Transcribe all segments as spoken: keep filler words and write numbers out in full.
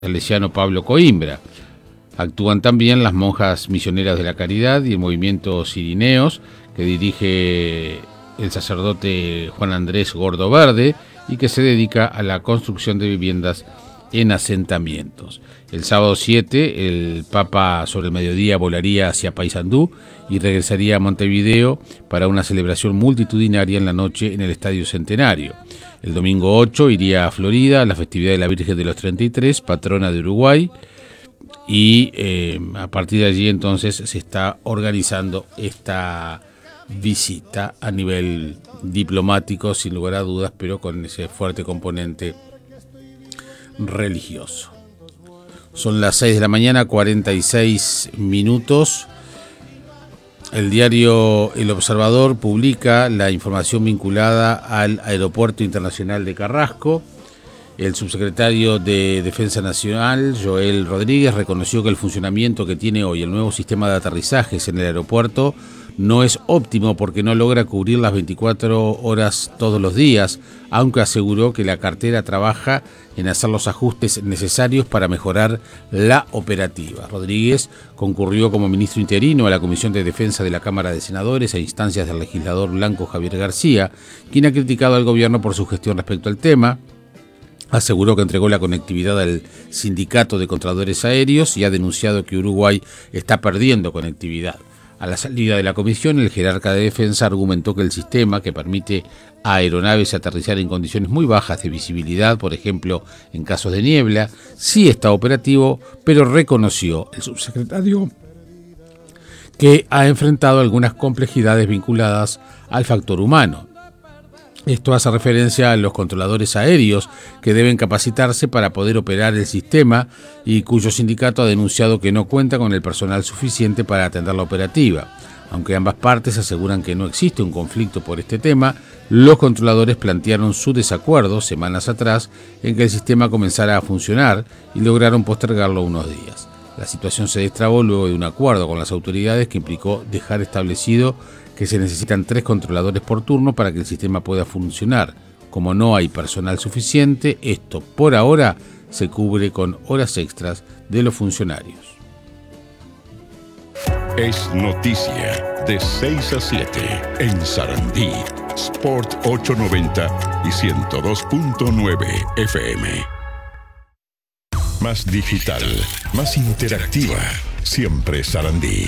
salesiano Pablo Coimbra. Actúan también las monjas misioneras de la caridad y el movimiento Cirineos, que dirige el sacerdote Juan Andrés Gordo Verde y que se dedica a la construcción de viviendas en asentamientos. El sábado siete, el Papa sobre el mediodía volaría hacia Paysandú y regresaría a Montevideo para una celebración multitudinaria en la noche en el Estadio Centenario. El domingo ocho iría a Florida a la festividad de la Virgen de los treinta y tres, patrona de Uruguay, y eh, a partir de allí entonces se está organizando esta visita a nivel diplomático, sin lugar a dudas, pero con ese fuerte componente religioso. Son las seis de la mañana, cuarenta y seis minutos. El diario El Observador publica la información vinculada al Aeropuerto Internacional de Carrasco. El subsecretario de Defensa Nacional, Joel Rodríguez, reconoció que el funcionamiento que tiene hoy el nuevo sistema de aterrizajes en el aeropuerto no es óptimo porque no logra cubrir las veinticuatro horas todos los días, aunque aseguró que la cartera trabaja en hacer los ajustes necesarios para mejorar la operativa. Rodríguez concurrió como ministro interino a la Comisión de Defensa de la Cámara de Senadores a instancias del legislador blanco Javier García, quien ha criticado al gobierno por su gestión respecto al tema. Aseguró que entregó la conectividad al Sindicato de Contratadores Aéreos y ha denunciado que Uruguay está perdiendo conectividad. A la salida de la comisión, el jerarca de defensa argumentó que el sistema, que permite a aeronaves aterrizar en condiciones muy bajas de visibilidad, por ejemplo, en casos de niebla, sí está operativo, pero reconoció el subsecretario que ha enfrentado algunas complejidades vinculadas al factor humano. Esto hace referencia a los controladores aéreos que deben capacitarse para poder operar el sistema y cuyo sindicato ha denunciado que no cuenta con el personal suficiente para atender la operativa. Aunque ambas partes aseguran que no existe un conflicto por este tema, los controladores plantearon su desacuerdo semanas atrás en que el sistema comenzara a funcionar y lograron postergarlo unos días. La situación se destrabó luego de un acuerdo con las autoridades que implicó dejar establecido que se necesitan tres controladores por turno para que el sistema pueda funcionar. Como no hay personal suficiente, esto por ahora se cubre con horas extras de los funcionarios. Es noticia de seis a siete en Sarandí, Sport ochocientos noventa y ciento dos punto nueve F M. Más digital, más interactiva, siempre Sarandí.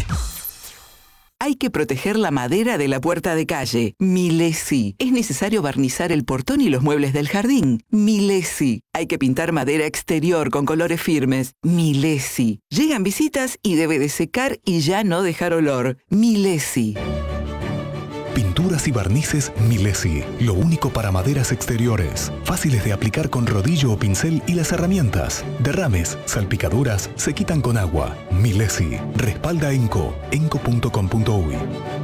Hay que proteger la madera de la puerta de calle. Milesi. Es necesario barnizar el portón y los muebles del jardín. Milesi. Hay que pintar madera exterior con colores firmes. Milesi. Llegan visitas y debe de secar y ya no dejar olor. Milesi. Pinturas y barnices Milesi, lo único para maderas exteriores, fáciles de aplicar con rodillo o pincel y las herramientas. Derrames, salpicaduras, se quitan con agua. Milesi, respalda Enco, enco punto com punto uy.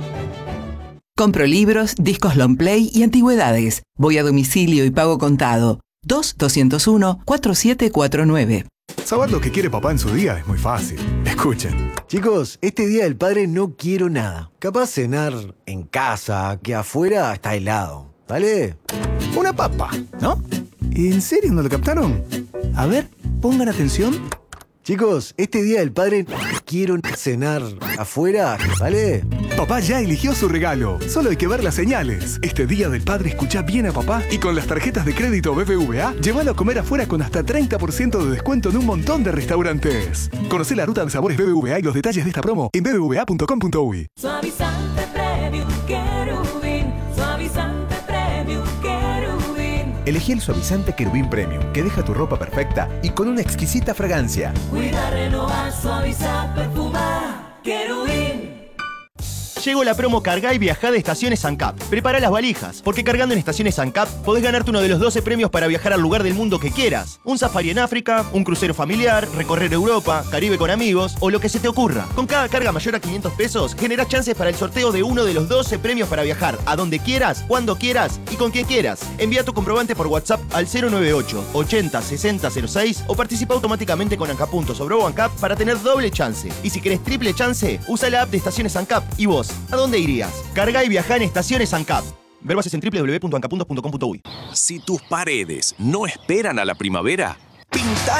Compro libros, discos long play y antigüedades. Voy a domicilio y pago contado. dos dos cero uno cuatro siete cuatro nueve. Saber lo que quiere papá en su día es muy fácil. Escuchen. Chicos, este Día del Padre no quiero nada. Capaz cenar en casa, que afuera está helado. ¿Vale? Una papa, ¿no? ¿En serio no lo captaron? A ver, pongan atención. Chicos, este Día del Padre quiero cenar afuera, ¿vale? Papá ya eligió su regalo. Solo hay que ver las señales. Este Día del Padre escucha bien a papá y con las tarjetas de crédito B B V A, llévalo a comer afuera con hasta treinta por ciento de descuento en un montón de restaurantes. Conocé la ruta de sabores B B V A y los detalles de esta promo en b b v a punto com punto uy. Suavizante Premium Querubín. Suavizante Premium Querubín. Elegí el suavizante Querubín Premium, que deja tu ropa perfecta y con una exquisita fragancia. Cuida, renovar, suavizar, perfumar. Querubín. Llegó la promo Cargá y Viajá de Estaciones ANCAP. Prepara las valijas, porque cargando en Estaciones ANCAP podés ganarte uno de los doce premios para viajar al lugar del mundo que quieras. Un safari en África, un crucero familiar, recorrer Europa, Caribe con amigos o lo que se te ocurra. Con cada carga mayor a quinientos pesos, generás chances para el sorteo de uno de los doce premios para viajar a donde quieras, cuando quieras y con quien quieras. Envía tu comprobante por WhatsApp al cero nueve ocho ochenta sesenta cero seis o participa automáticamente con ANCAP Puntos o Bro ANCAP para tener doble chance. Y si querés triple chance, usa la app de Estaciones ANCAP. ¿Y vos? ¿A dónde irías? Carga y viajá en Estaciones ANCAP. Ver bases en doble u doble u doble u punto ancapuntos punto com punto uy. Si tus paredes no esperan a la primavera, pinta